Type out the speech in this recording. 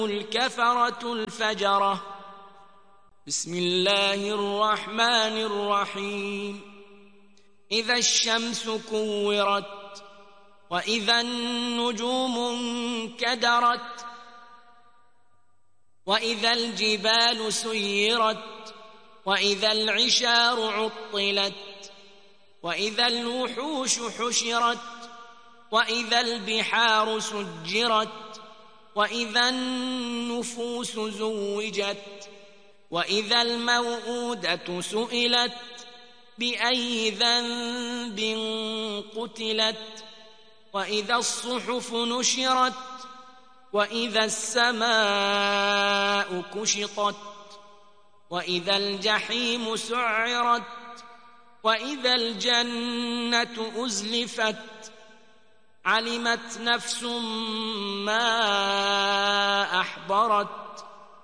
الكفرة الفجرة. بسم الله الرحمن الرحيم. إذا الشمس كورت وإذا النجوم انكدرت وإذا الجبال سيرت وإذا العشار عطلت وإذا الوحوش حشرت وإذا البحار سجرت وإذا النفوس زوجت وإذا الموءودة سئلت بأي ذنب قتلت وإذا الصحف نشرت وإذا السماء كشطت وإذا الجحيم سعرت وإذا الجنة أزلفت علمت نفس ما أحضرت